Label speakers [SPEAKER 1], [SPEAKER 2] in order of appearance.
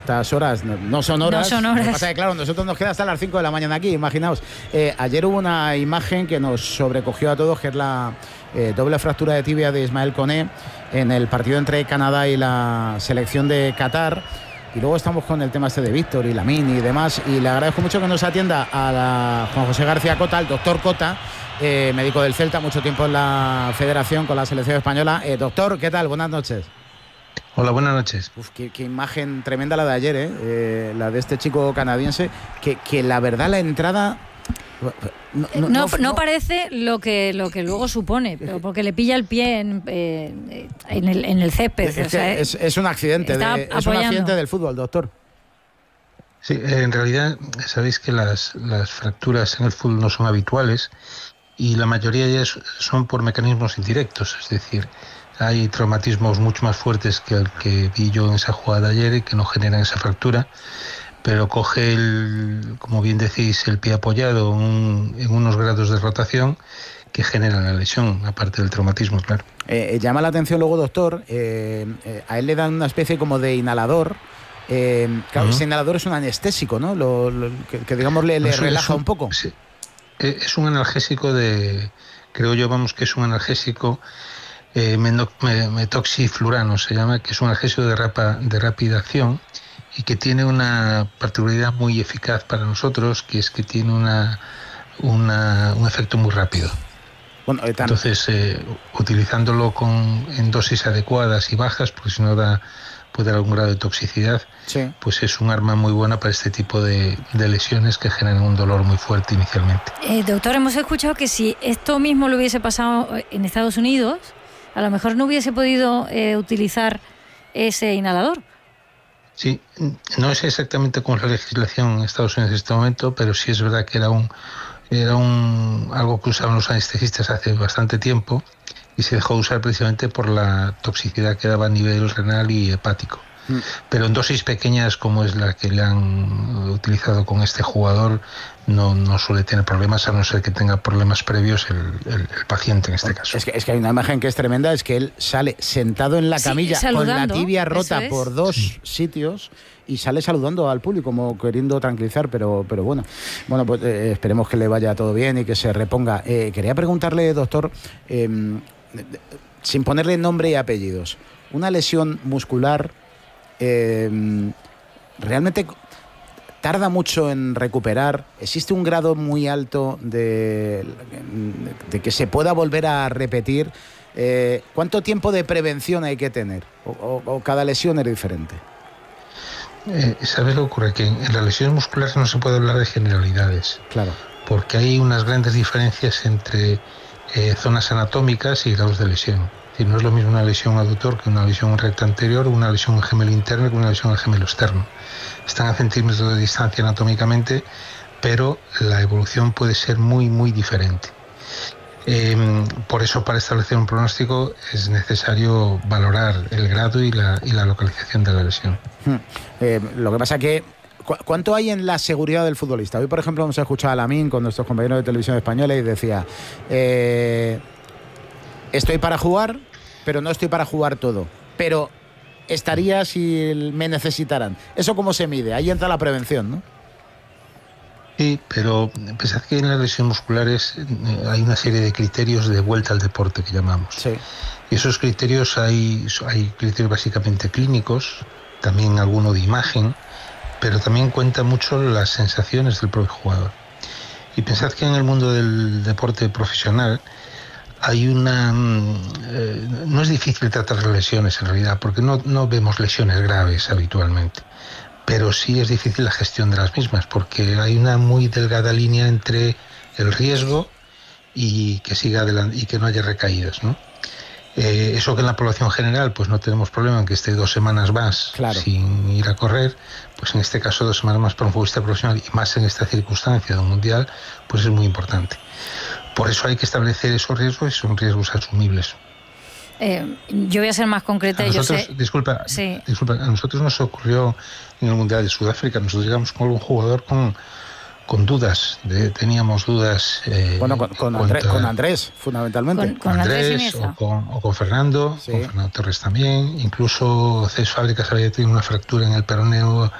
[SPEAKER 1] Estas horas no son horas.
[SPEAKER 2] No son horas.
[SPEAKER 1] Lo que pasa es que, claro, nosotros nos queda hasta las 5 de la mañana aquí, imaginaos. Ayer hubo una imagen que nos sobrecogió a todos, que es la doble fractura de tibia de Ismael Koné en el partido entre Canadá y la selección de Qatar. Y luego estamos con el tema este de Víctor y Lamine y demás. Y le agradezco mucho que nos atienda a Juan José García Cota, el doctor Cota, médico del Celta, mucho tiempo en la federación con la selección española. Doctor, ¿qué tal? Buenas noches.
[SPEAKER 3] Hola, buenas noches.
[SPEAKER 1] Qué imagen tremenda la de ayer, la de este chico canadiense, que la verdad la entrada...
[SPEAKER 2] No parece lo que luego supone, pero porque le pilla el pie en el césped.
[SPEAKER 1] Es un accidente, es un accidente del fútbol, doctor.
[SPEAKER 3] Sí, en realidad sabéis que las fracturas en el fútbol no son habituales y la mayoría ya son por mecanismos indirectos, es decir, hay traumatismos mucho más fuertes que el que vi yo en esa jugada de ayer y que no generan esa fractura, pero coge, como bien decís, el pie apoyado en unos grados de rotación que generan la lesión, aparte del traumatismo, claro.
[SPEAKER 1] Llama la atención luego, doctor, a él le dan una especie como de inhalador. Claro, ese inhalador es un anestésico, ¿no? Que digamos le relaja un poco.
[SPEAKER 3] Sí, es un analgésico creo yo, que es un analgésico metoxiflurano se llama, que es un analgésico de rápida acción y que tiene una particularidad muy eficaz para nosotros, que es que tiene un efecto muy rápido. Bueno, entonces, utilizándolo en dosis adecuadas y bajas, porque si no puede dar algún grado de toxicidad, sí, pues es un arma muy buena para este tipo de lesiones que generan un dolor muy fuerte inicialmente.
[SPEAKER 2] Doctor, hemos escuchado que si esto mismo lo hubiese pasado en Estados Unidos, a lo mejor no hubiese podido utilizar ese inhalador.
[SPEAKER 3] Sí, no es exactamente como la legislación en Estados Unidos en este momento, pero sí es verdad que era algo que usaban los anestesistas hace bastante tiempo y se dejó de usar precisamente por la toxicidad que daba a nivel renal y hepático. Pero en dosis pequeñas como es la que le han utilizado con este jugador no suele tener problemas, a no ser que tenga problemas previos el paciente en este caso.
[SPEAKER 1] Es que hay una imagen que es tremenda, es que él sale sentado en la camilla con la tibia rota por dos sitios y sale saludando al público como queriendo tranquilizar, pero bueno, pues esperemos que le vaya todo bien y que se reponga. Quería preguntarle, doctor, sin ponerle nombre y apellidos, una lesión muscular realmente tarda mucho en recuperar. ¿Existe un grado muy alto de que se pueda volver a repetir? ¿Cuánto tiempo de prevención hay que tener? ¿O cada lesión es diferente?
[SPEAKER 3] ¿Sabes lo que ocurre? Que en las lesiones musculares no se puede hablar de generalidades.
[SPEAKER 1] Claro.
[SPEAKER 3] Porque hay unas grandes diferencias entre zonas anatómicas y grados de lesión. Es decir, no es lo mismo una lesión aductor que una lesión en recto anterior, una lesión en gemelo interno que una lesión en gemelo externo. Están a centímetros de distancia anatómicamente, pero la evolución puede ser muy, muy diferente. Por eso, para establecer un pronóstico es necesario valorar el grado y la localización de la lesión.
[SPEAKER 1] Lo que pasa que ¿cuánto hay en la seguridad del futbolista? Hoy, por ejemplo, hemos escuchado a Lamine con nuestros compañeros de televisión española y decía estoy para jugar, pero no estoy para jugar todo. Pero estaría si me necesitaran. ¿Eso cómo se mide? Ahí entra la prevención, ¿no?
[SPEAKER 3] Sí, pero pensad que en las lesiones musculares hay una serie de criterios de vuelta al deporte que llamamos. Sí. Y esos criterios hay criterios básicamente clínicos, también alguno de imagen, pero también cuenta mucho las sensaciones del propio jugador. Y pensad que en el mundo del deporte profesional hay no es difícil tratar lesiones en realidad, porque no vemos lesiones graves habitualmente, pero sí es difícil la gestión de las mismas, porque hay una muy delgada línea entre el riesgo y que siga adelante y que no haya recaídas, ¿no? Eso que en la población general pues no tenemos problema en que esté 2 semanas más sin ir a correr, pues en este caso 2 semanas más para un futbolista profesional y más en esta circunstancia de un mundial, pues es muy importante. Por eso hay que establecer esos riesgos y son riesgos asumibles.
[SPEAKER 2] Yo voy a ser más concreta.
[SPEAKER 3] Disculpa, a nosotros nos ocurrió en el Mundial de Sudáfrica. Nosotros llegamos con algún jugador con con dudas, teníamos dudas.
[SPEAKER 1] Bueno, con Andrés, fundamentalmente.
[SPEAKER 2] Con Andrés
[SPEAKER 3] o con Fernando, sí. Con Fernando Torres también. Incluso Cés Fábregas había tenido una fractura en el peroneo